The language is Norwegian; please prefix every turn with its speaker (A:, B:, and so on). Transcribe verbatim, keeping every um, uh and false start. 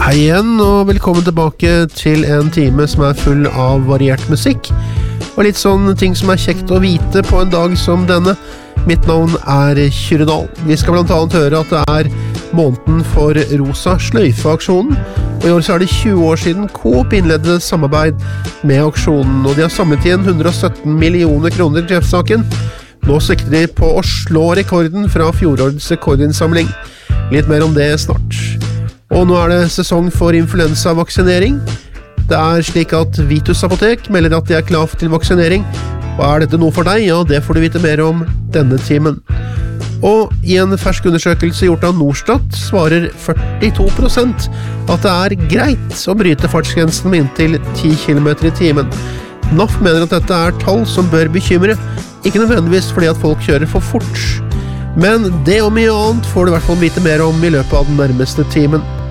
A: Hei igjen, og velkommen tilbake til en time som er full av variert musikk, og litt sånn ting som er kjekt å vite på en dag som denne. Mitt navn er Kyrre Dahl. Vi skal blant annet høre at det er måneden for Rosa Sløyfe-aksjonen, og i år så er det tjue år siden Coop innledde samarbeid med aksjonen, og de har samlet inn hundre og sytten millioner kroner til F-saken. Nå sikter de på å slå rekorden fra fjorårets rekordinnsamling. Litt mer om det snart. Og nå er det sesong for influensa-vaksinering. Det er slik at Vitus Apotek melder at de er klar til vaksinering. Og er dette noe for deg? Ja, det får du vite mer om denne timen. Og i en fersk undersøkelse gjort av Norstat svarer førtito prosent at det er greit å bryte fartsgrensen med inntil ti kilometer i timen. N A F mener at dette er tall som bør bekymre, ikke nødvendigvis fordi at folk kjører for fort. Men det og mye annet får du i hvert fall vite mer om i løpet av den nærmeste timen.